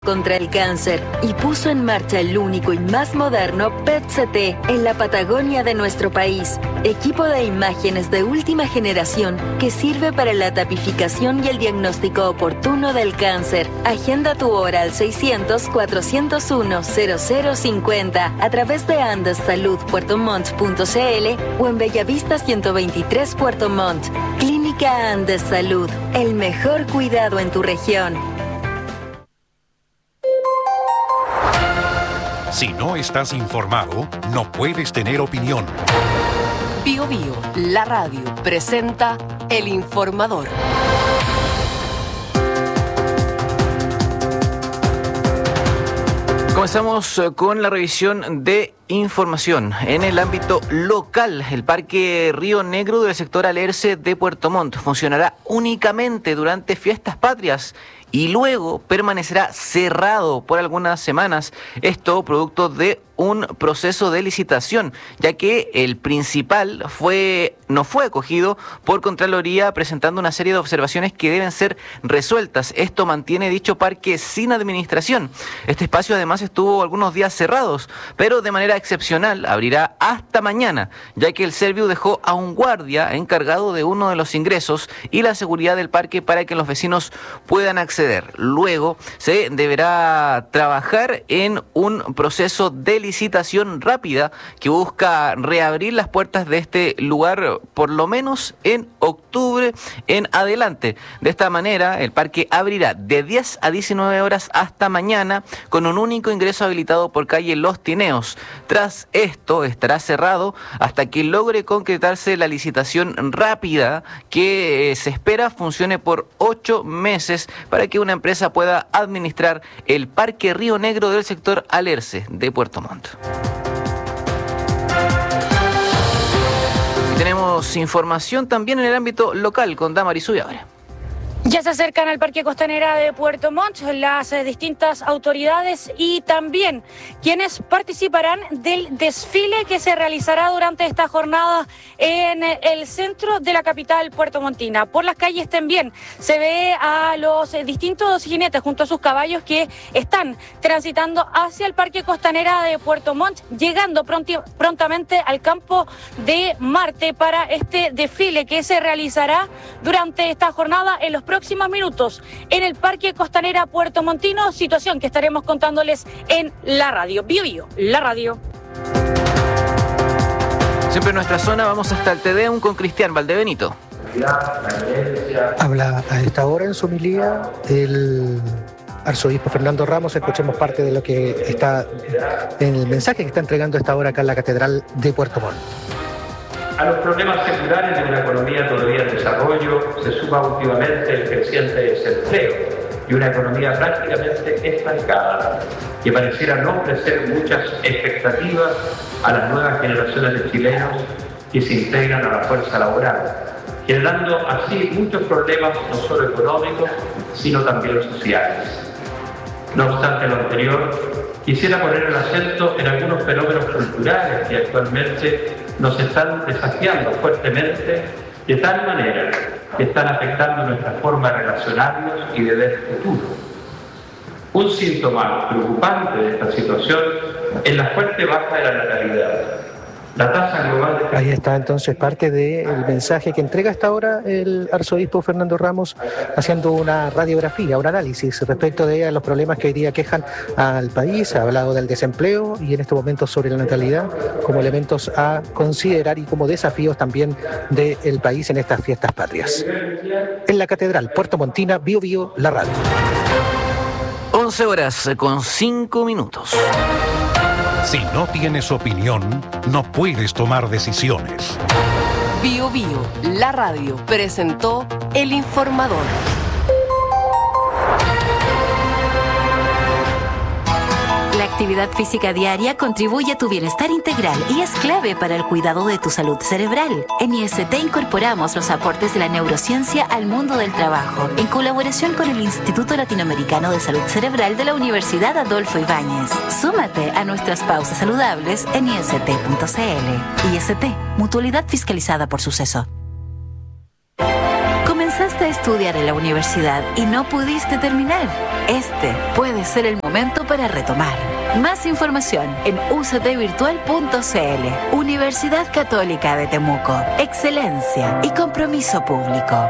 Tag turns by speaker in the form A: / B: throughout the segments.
A: contra el cáncer y puso en marcha el único y más moderno PET-CT en la Patagonia de nuestro país. Equipo de imágenes de última generación que sirve para la tapificación y el diagnóstico oportuno del cáncer. Agenda tu hora al 600-401-0050 a través de andessaludpuertomont.cl o en Bellavista 123 Puerto Montt. Clínica Andes Salud, el mejor cuidado en tu región.
B: Si no estás informado, no puedes tener opinión.
C: Bio Bio, la radio, presenta El Informador.
D: Comenzamos con la revisión de información. En el ámbito local, el Parque Río Negro del sector Alerce de Puerto Montt funcionará únicamente durante fiestas patrias y luego permanecerá cerrado por algunas semanas. Esto producto de un proceso de licitación, ya que el principal no fue acogido por Contraloría, presentando una serie de observaciones que deben ser resueltas. Esto mantiene dicho parque sin administración. Este espacio además estuvo algunos días cerrados, pero de manera excepcional abrirá hasta mañana, ya que el Serviu dejó a un guardia encargado de uno de los ingresos y la seguridad del parque para que los vecinos puedan acceder. Luego se deberá trabajar en un proceso de licitación rápida que busca reabrir las puertas de este lugar por lo menos en octubre en adelante. De esta manera, el parque abrirá de 10 a 19 horas hasta mañana con un único ingreso habilitado por calle Los Tineos. Tras esto, estará cerrado hasta que logre concretarse la licitación rápida que se espera funcione por 8 meses para que una empresa pueda administrar el Parque Río Negro del sector Alerce de Puerto Montt. Tenemos información también en el ámbito local con Damaris Ubiabre.
E: Ya se acercan al Parque Costanera de Puerto Montt las distintas autoridades y también quienes participarán del desfile que se realizará durante esta jornada en el centro de la capital puertomontina. Por las calles también se ve a los distintos jinetes junto a sus caballos que están transitando hacia el Parque Costanera de Puerto Montt, llegando prontamente al campo de Marte para este desfile que se realizará durante esta jornada en los próximos minutos en el Parque Costanera puertomontino, situación que estaremos contándoles en la radio. Bio Bio, la radio.
D: Siempre en nuestra zona vamos hasta el Tedeum con Cristian Valdebenito.
F: Habla a esta hora en su homilía el arzobispo Fernando Ramos. Escuchemos parte de lo que está en el mensaje que está entregando a esta hora acá en la Catedral de Puerto Montt.
G: A los problemas seculares de una economía todavía en desarrollo se suma últimamente el creciente desempleo y una economía prácticamente estancada, que pareciera no ofrecer muchas expectativas a las nuevas generaciones de chilenos que se integran a la fuerza laboral, generando así muchos problemas no solo económicos, sino también sociales. No obstante lo anterior, quisiera poner el acento en algunos fenómenos culturales que actualmente nos están desafiando fuertemente de tal manera que están afectando nuestra forma de relacionarnos y de ver el futuro. Un síntoma preocupante de esta situación es la fuerte baja de la natalidad. La tasa global de...
F: Ahí está entonces parte del mensaje que entrega hasta ahora el arzobispo Fernando Ramos, haciendo una radiografía, un análisis respecto de los problemas que hoy día quejan al país. Ha hablado del desempleo y en este momento sobre la natalidad como elementos a considerar y como desafíos también del país en estas fiestas patrias. En la Catedral puertomontina, Bio Bio, la radio.
D: 11 horas con 5 minutos.
B: Si no tienes opinión, no puedes tomar decisiones.
C: Bio Bio, la radio, presentó El Informador.
H: La actividad física diaria contribuye a tu bienestar integral y es clave para el cuidado de tu salud cerebral. En IST incorporamos los aportes de la neurociencia al mundo del trabajo, en colaboración con el Instituto Latinoamericano de Salud Cerebral de la Universidad Adolfo Ibáñez. Súmate a nuestras pausas saludables en ist.cl. IST, mutualidad fiscalizada por Suceso. Comenzaste Fuiste a estudiar en la universidad y no pudiste terminar. Este puede ser el momento para retomar. Más información en uctvirtual.cl. Universidad Católica de Temuco. Excelencia y compromiso público.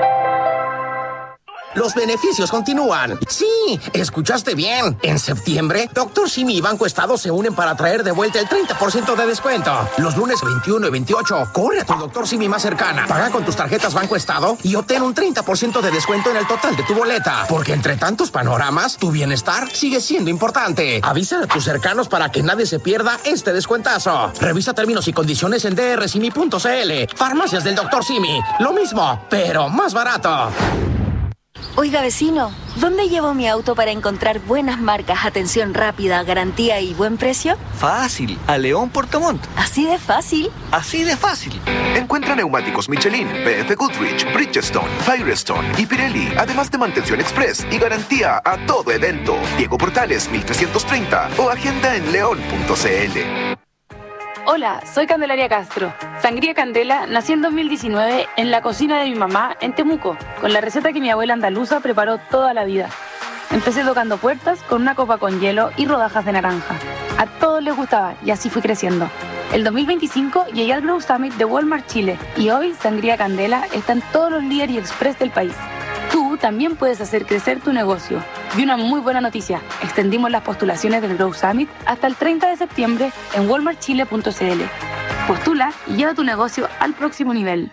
I: Los beneficios continúan. Sí, escuchaste bien. En septiembre, Dr. Simi y Banco Estado se unen para traer de vuelta el 30% de descuento. Los lunes 21 y 28, corre a tu Dr. Simi más cercana. Paga con tus tarjetas Banco Estado y obtén un 30% de descuento en el total de tu boleta. Porque entre tantos panoramas, tu bienestar sigue siendo importante. Avisa a tus cercanos para que nadie se pierda este descuentazo. Revisa términos y condiciones en drsimi.cl. Farmacias del Dr. Simi. Lo mismo, pero más barato.
A: Oiga, vecino, ¿dónde llevo mi auto para encontrar buenas marcas, atención rápida, garantía y buen precio?
J: Fácil, a León Puerto Montt.
A: ¿Así de fácil?
J: Así de fácil.
K: Encuentra neumáticos Michelin, BF Goodrich, Bridgestone, Firestone y Pirelli, además de mantención express y garantía a todo evento. Diego Portales 1330 o agenda en león.cl.
L: Hola, soy Candelaria Castro. Sangría Candela nació en 2019 en la cocina de mi mamá en Temuco, con la receta que mi abuela andaluza preparó toda la vida. Empecé tocando puertas con una copa con hielo y rodajas de naranja. A todos les gustaba y así fui creciendo. El 2025 llegué al Grow Summit de Walmart Chile y hoy Sangría Candela está en todos los líderes y express del país. Tú también puedes hacer crecer tu negocio. Y una muy buena noticia, extendimos las postulaciones del Grow Summit hasta el 30 de septiembre en walmartchile.cl. Postula y lleva tu negocio al próximo nivel.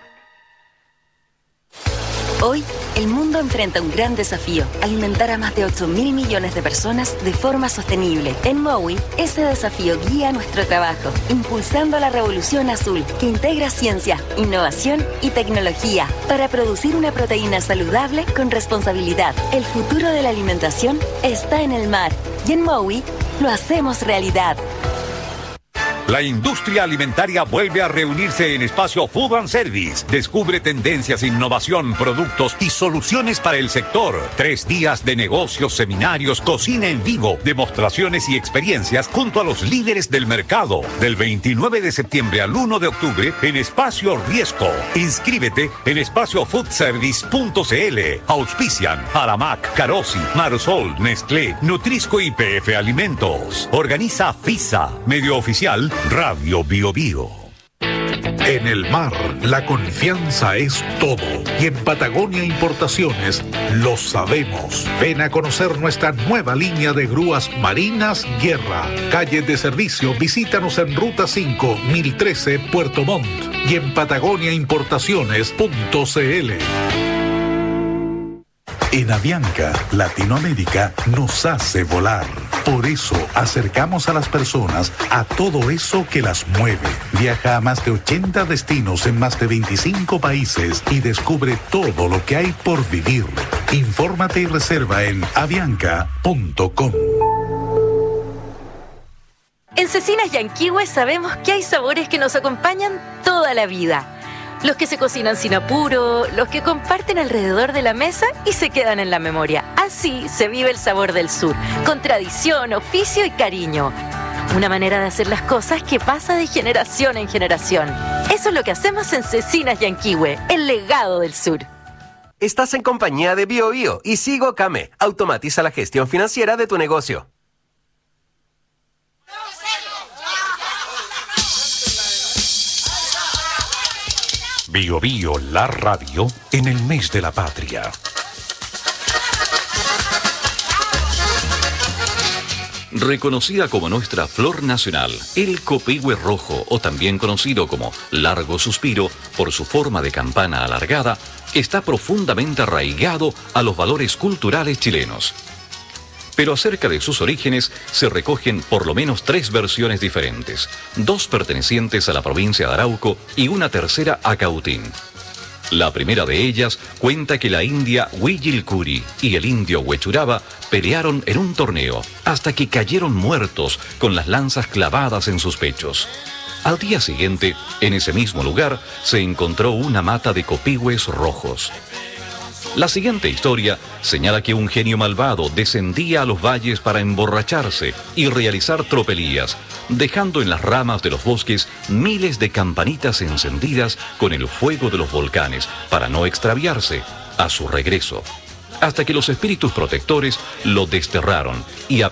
A: Hoy, el mundo enfrenta un gran desafío: alimentar a más de 8.000 millones de personas de forma sostenible. En MOWI, ese desafío guía nuestro trabajo, impulsando la revolución azul, que integra ciencia, innovación y tecnología para producir una proteína saludable con responsabilidad. El futuro de la alimentación está en el mar, y en MOWI lo hacemos realidad.
B: La industria alimentaria vuelve a reunirse en Espacio Food and Service. Descubre tendencias, innovación, productos y soluciones para el sector. 3 días de negocios, seminarios, cocina en vivo, demostraciones y experiencias junto a los líderes del mercado. Del 29 de septiembre al 1 de octubre en Espacio Riesco. Inscríbete en espaciofoodservice.cl. Auspician Aramac, Carosi, Marosol, Nestlé, Nutrisco y PF Alimentos. Organiza FISA, medio oficial Radio Bio Bio. En el mar, la confianza es todo. Y en Patagonia Importaciones lo sabemos. Ven a conocer nuestra nueva línea de grúas marinas Guerra. Calle de servicio, visítanos en Ruta 5, 1013, Puerto Montt. Y en patagoniaimportaciones.cl. En Avianca, Latinoamérica nos hace volar. Por eso acercamos a las personas a todo eso que las mueve. Viaja a más de 80 destinos en más de 25 países y descubre todo lo que hay por vivir. Infórmate y reserva en avianca.com.
A: En Cecinas Yanquihue sabemos que hay sabores que nos acompañan toda la vida. Los que se cocinan sin apuro, los que comparten alrededor de la mesa y se quedan en la memoria. Así se vive el sabor del sur, con tradición, oficio y cariño. Una manera de hacer las cosas que pasa de generación en generación. Eso es lo que hacemos en Cecinas Yanquihue, el legado del sur.
M: Estás en compañía de Bio Bio y Sigo Came. Automatiza la gestión financiera de tu negocio.
B: Bio Bio, la radio en el mes de la patria.
N: Reconocida como nuestra flor nacional, el copihue rojo, o también conocido como largo suspiro por su forma de campana alargada, está profundamente arraigado a los valores culturales chilenos. Pero acerca de sus orígenes se recogen por lo menos 3 versiones diferentes, 2 pertenecientes a la provincia de Arauco y una tercera a Cautín. La primera de ellas cuenta que la india Huillilcuri y el indio Huechuraba pelearon en un torneo hasta que cayeron muertos con las lanzas clavadas en sus pechos. Al día siguiente, en ese mismo lugar, se encontró una mata de copihües rojos. La siguiente historia señala que un genio malvado descendía a los valles para emborracharse y realizar tropelías, dejando en las ramas de los bosques miles de campanitas encendidas con el fuego de los volcanes para no extraviarse, a su regreso, hasta que los espíritus protectores lo desterraron y